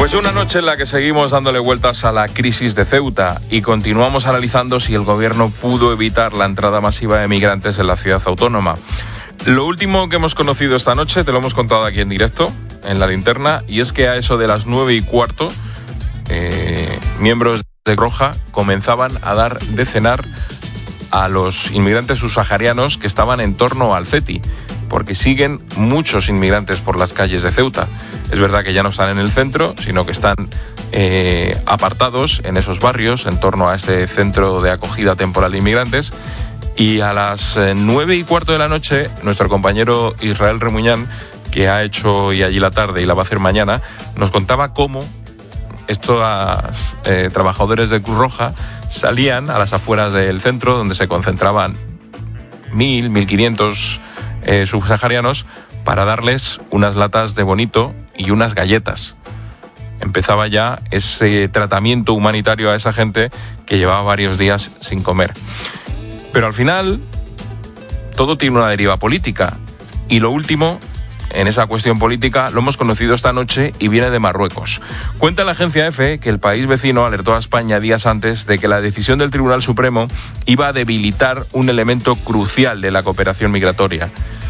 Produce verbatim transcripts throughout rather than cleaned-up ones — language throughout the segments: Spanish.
Pues una noche en la que seguimos dándole vueltas a la crisis de Ceuta y continuamos analizando si el gobierno pudo evitar la entrada masiva de migrantes en la ciudad autónoma. Lo último que hemos conocido esta noche, te lo hemos contado aquí en directo, en La Linterna, y es que a eso de las nueve y cuarto, eh, miembros de Roja comenzaban a dar de cenar a los inmigrantes subsaharianos que estaban en torno al CETI, porque siguen muchos inmigrantes por las calles de Ceuta. Es verdad que ya no están en el centro, sino que están eh, apartados en esos barrios, en torno a este centro de acogida temporal de inmigrantes. Y a las eh, nueve y cuarto de la noche, nuestro compañero Israel Remuñán, que ha hecho hoy allí la tarde y la va a hacer mañana, nos contaba cómo estos eh, trabajadores de Cruz Roja salían a las afueras del centro, donde se concentraban mil, mil quinientos eh, subsaharianos, para darles unas latas de bonito y unas galletas. Empezaba ya ese tratamiento humanitario a esa gente que llevaba varios días sin comer. Pero al final, todo tiene una deriva política. Y lo último, en esa cuestión política, lo hemos conocido esta noche y viene de Marruecos. Cuenta la agencia EFE que el país vecino alertó a España días antes de que la decisión del Tribunal Supremo iba a debilitar un elemento crucial de la cooperación migratoria.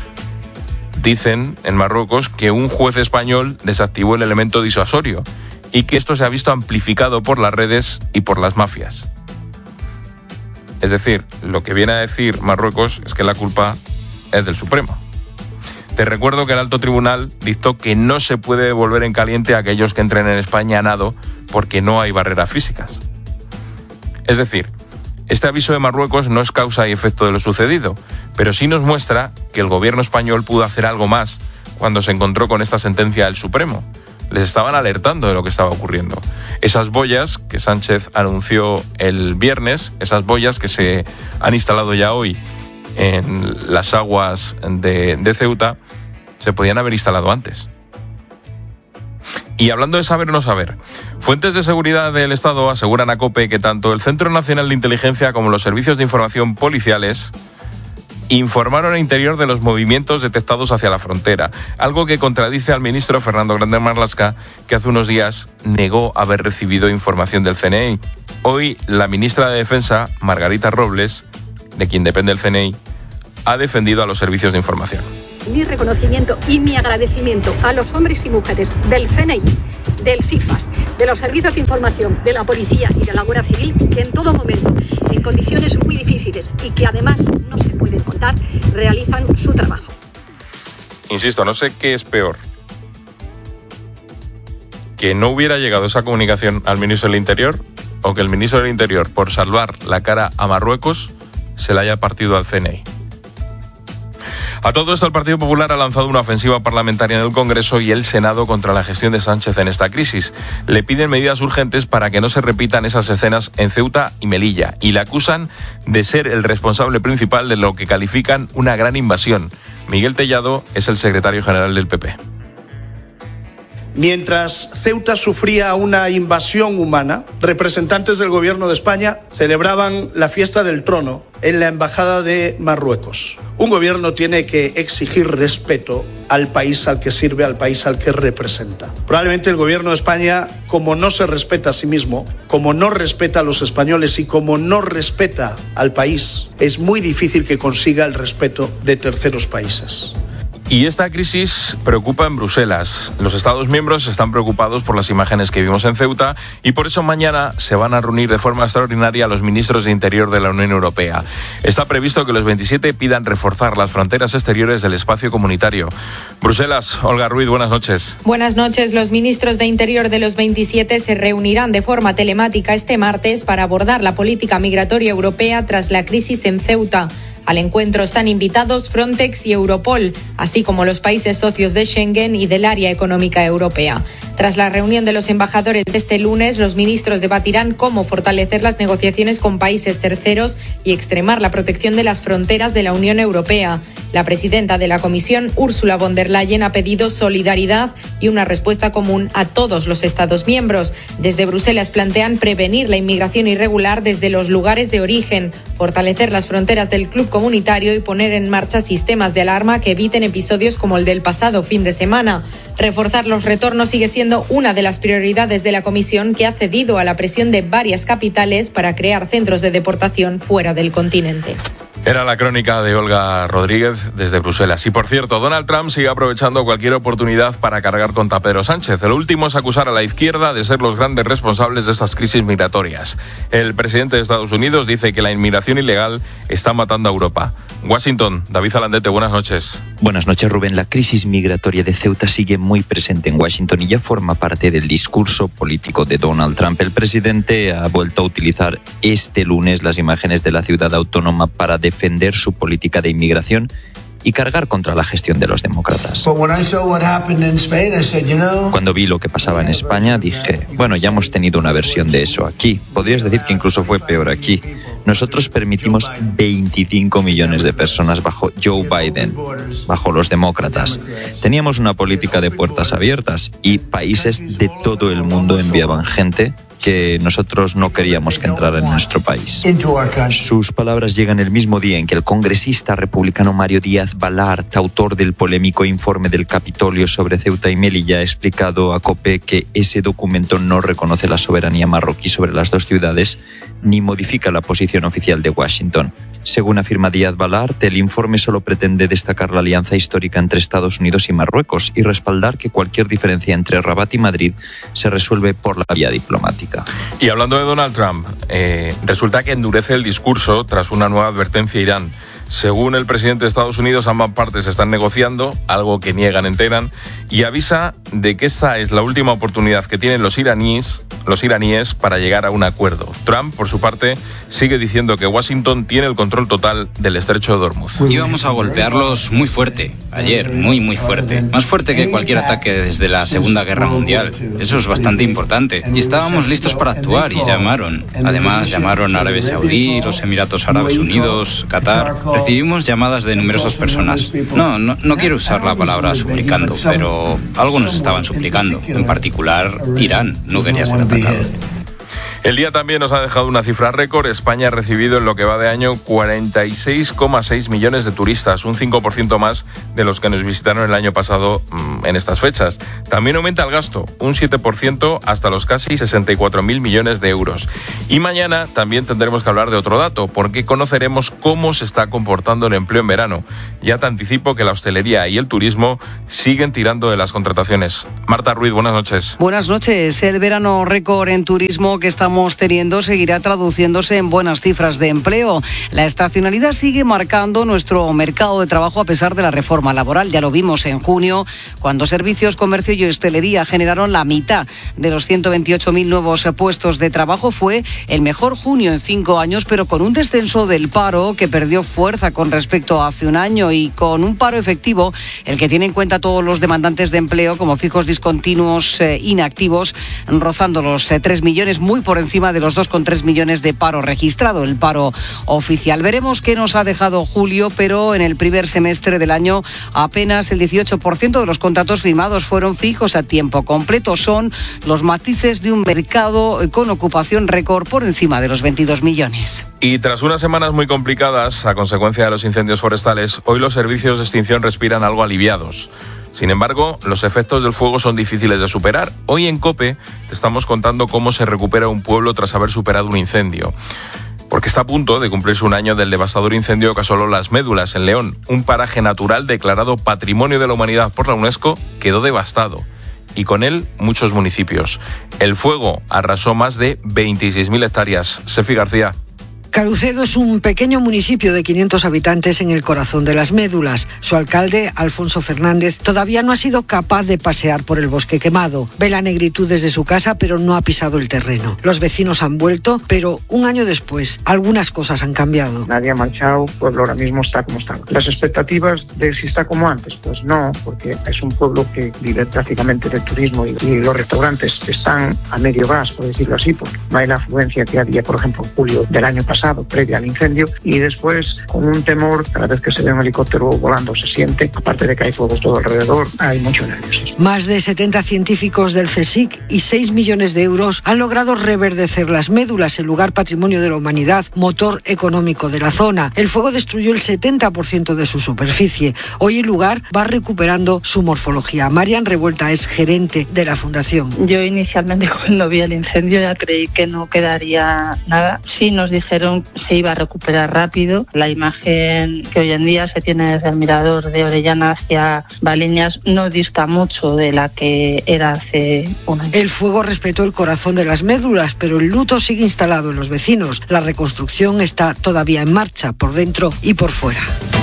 Dicen en Marruecos que un juez español desactivó el elemento disuasorio y que esto se ha visto amplificado por las redes y por las mafias. Es decir, lo que viene a decir Marruecos es que la culpa es del Supremo. Te recuerdo que el alto tribunal dictó que no se puede devolver en caliente a aquellos que entren en España a nado porque no hay barreras físicas. Es decir, este aviso de Marruecos no es causa y efecto de lo sucedido, pero sí nos muestra que el gobierno español pudo hacer algo más cuando se encontró con esta sentencia del Supremo. Les estaban alertando de lo que estaba ocurriendo. Esas boyas que Sánchez anunció el viernes, esas boyas que se han instalado ya hoy en las aguas de, de Ceuta, se podían haber instalado antes. Y hablando de saber o no saber, fuentes de seguridad del Estado aseguran a COPE que tanto el Centro Nacional de Inteligencia como los servicios de información policiales informaron al interior de los movimientos detectados hacia la frontera, algo que contradice al ministro Fernando Grande Marlaska, que hace unos días negó haber recibido información del C N I. Hoy, la ministra de Defensa, Margarita Robles, de quien depende el C N I, ha defendido a los servicios de información. Mi reconocimiento y mi agradecimiento a los hombres y mujeres del C N I, del CIFAS, de los servicios de información, de la policía y de la Guardia Civil, que en todo momento, en condiciones muy difíciles y que además no se pueden contar, realizan su trabajo. Insisto, no sé qué es peor: que no hubiera llegado esa comunicación al ministro del Interior, o que el ministro del Interior, por salvar la cara a Marruecos, se la haya partido al C N I. A todo esto, el Partido Popular ha lanzado una ofensiva parlamentaria en el Congreso y el Senado contra la gestión de Sánchez en esta crisis. Le piden medidas urgentes para que no se repitan esas escenas en Ceuta y Melilla y le acusan de ser el responsable principal de lo que califican una gran invasión. Miguel Tellado es el secretario general del P P. Mientras Ceuta sufría una invasión humana, representantes del Gobierno de España celebraban la fiesta del trono en la Embajada de Marruecos. Un gobierno tiene que exigir respeto al país al que sirve, al país al que representa. Probablemente el Gobierno de España, como no se respeta a sí mismo, como no respeta a los españoles y como no respeta al país, es muy difícil que consiga el respeto de terceros países. Y esta crisis preocupa en Bruselas. Los Estados miembros están preocupados por las imágenes que vimos en Ceuta y por eso mañana se van a reunir de forma extraordinaria los ministros de Interior de la Unión Europea. Está previsto que los veintisiete pidan reforzar las fronteras exteriores del espacio comunitario. Bruselas, Olga Ruiz, buenas noches. Buenas noches. Los ministros de Interior de los veintisiete se reunirán de forma telemática este martes para abordar la política migratoria europea tras la crisis en Ceuta. Al encuentro están invitados Frontex y Europol, así como los países socios de Schengen y del Área Económica Europea. Tras la reunión de los embajadores de este lunes, los ministros debatirán cómo fortalecer las negociaciones con países terceros y extremar la protección de las fronteras de la Unión Europea. La presidenta de la Comisión, Ursula von der Leyen, ha pedido solidaridad y una respuesta común a todos los Estados miembros. Desde Bruselas plantean prevenir la inmigración irregular desde los lugares de origen, fortalecer las fronteras del club comunitario y poner en marcha sistemas de alarma que eviten episodios como el del pasado fin de semana. Reforzar los retornos sigue siendo una de las prioridades de la Comisión, que ha cedido a la presión de varias capitales para crear centros de deportación fuera del continente. Era la crónica de Olga Rodríguez desde Bruselas. Y por cierto, Donald Trump sigue aprovechando cualquier oportunidad para cargar contra Pedro Sánchez. El último es acusar a la izquierda de ser los grandes responsables de estas crisis migratorias. El presidente de Estados Unidos dice que la inmigración ilegal está matando a Europa. Washington, David Alandete, buenas noches. Buenas noches, Rubén. La crisis migratoria de Ceuta sigue muy presente en Washington y ya forma parte del discurso político de Donald Trump. El presidente ha vuelto a utilizar este lunes las imágenes de la ciudad autónoma para defender su política de inmigración y cargar contra la gestión de los demócratas. Cuando vi lo que pasaba en España, dije, bueno, ya hemos tenido una versión de eso aquí. Podrías decir que incluso fue peor aquí. Nosotros permitimos veinticinco millones de personas bajo Joe Biden, bajo los demócratas. Teníamos una política de puertas abiertas y países de todo el mundo enviaban gente que nosotros no queríamos que entrara en nuestro país. Sus palabras llegan el mismo día en que el congresista republicano Mario Díaz Balart, autor del polémico informe del Capitolio sobre Ceuta y Melilla, ha explicado a COPE que ese documento no reconoce la soberanía marroquí sobre las dos ciudades ni modifica la posición oficial de Washington. Según afirma Díaz Balart, el informe solo pretende destacar la alianza histórica entre Estados Unidos y Marruecos y respaldar que cualquier diferencia entre Rabat y Madrid se resuelve por la vía diplomática. Y hablando de Donald Trump, eh, resulta que endurece el discurso tras una nueva advertencia a Irán. Según el presidente de Estados Unidos, ambas partes están negociando, algo que niegan en Teherán, y avisa de que esta es la última oportunidad que tienen los iraníes, los iraníes para llegar a un acuerdo. Trump, por su parte, sigue diciendo que Washington tiene el control total del estrecho de Hormuz. Íbamos a golpearlos muy fuerte, ayer, muy muy fuerte. Más fuerte que cualquier ataque desde la Segunda Guerra Mundial. Eso es bastante importante. Y estábamos listos para actuar y llamaron. Además, llamaron a Arabia Saudí, los Emiratos Árabes Unidos, Qatar. Recibimos llamadas de numerosas personas. No, no, no quiero usar la palabra suplicando, pero algo nos estaban suplicando. En particular, Irán no quería ser atacado. El día también nos ha dejado una cifra récord. España ha recibido en lo que va de año cuarenta y seis coma seis millones de turistas, un cinco por ciento más de los que nos visitaron el año pasado mmm, en estas fechas. También aumenta el gasto, un siete por ciento hasta los casi sesenta y cuatro mil millones de euros. Y mañana también tendremos que hablar de otro dato, porque conoceremos cómo se está comportando el empleo en verano. Ya te anticipo que la hostelería y el turismo siguen tirando de las contrataciones. Marta Ruiz, buenas noches. Buenas noches. El verano récord en turismo que estamos teniendo seguirá traduciéndose en buenas cifras de empleo. La estacionalidad sigue marcando nuestro mercado de trabajo a pesar de la reforma laboral. Ya lo vimos en junio, cuando servicios, comercio y hostelería generaron la mitad de los ciento veintiocho mil nuevos puestos de trabajo. Fue el mejor junio en cinco años, pero con un descenso del paro que perdió fuerza con respecto a hace un año y con un paro efectivo, el que tiene en cuenta todos los demandantes de empleo como fijos discontinuos eh, inactivos, rozando los eh, tres millones, muy por encima de los dos coma tres millones de paro registrado, el paro oficial. Veremos qué nos ha dejado julio, pero en el primer semestre del año apenas el dieciocho por ciento de los contratos firmados fueron fijos a tiempo completo. Son los matices de un mercado con ocupación récord por encima de los veintidós millones. Y tras unas semanas muy complicadas a consecuencia de los incendios forestales, hoy los servicios de extinción respiran algo aliviados. Sin embargo, los efectos del fuego son difíciles de superar. Hoy en COPE te estamos contando cómo se recupera un pueblo tras haber superado un incendio. Porque está a punto de cumplirse un año del devastador incendio que asoló Las Médulas en León. Un paraje natural declarado Patrimonio de la Humanidad por la UNESCO quedó devastado. Y con él muchos municipios. El fuego arrasó más de veintiséis mil hectáreas. Sefi García. Carucedo es un pequeño municipio de quinientos habitantes en el corazón de Las Médulas. Su alcalde, Alfonso Fernández, todavía no ha sido capaz de pasear por el bosque quemado. Ve la negritud desde su casa, pero no ha pisado el terreno. Los vecinos han vuelto, pero un año después, algunas cosas han cambiado. Nadie ha marchado, el pueblo ahora mismo está como está. ¿Las expectativas de si está como antes? Pues no, porque es un pueblo que vive prácticamente del turismo y, y los restaurantes están a medio gas, por decirlo así, porque no hay la afluencia que había, por ejemplo, en julio del año pasado. pasado, previa al incendio, y después con un temor, cada vez que se ve un helicóptero volando se siente, aparte de que hay fuegos todo alrededor, hay mucho nerviosismo. Más de setenta científicos del CSIC y seis millones de euros han logrado reverdecer las médulas, el lugar patrimonio de la humanidad, motor económico de la zona. El fuego destruyó el setenta por ciento de su superficie. Hoy el lugar va recuperando su morfología. Marian Revuelta es gerente de la fundación. Yo inicialmente cuando vi el incendio ya creí que no quedaría nada. Sí nos dijeron que se iba a recuperar rápido. La imagen que hoy en día se tiene desde el mirador de Orellana hacia Valiñas no dista mucho de la que era hace un año. El fuego respetó el corazón de las médulas, pero el luto sigue instalado en los vecinos. La reconstrucción está todavía en marcha, por dentro y por fuera.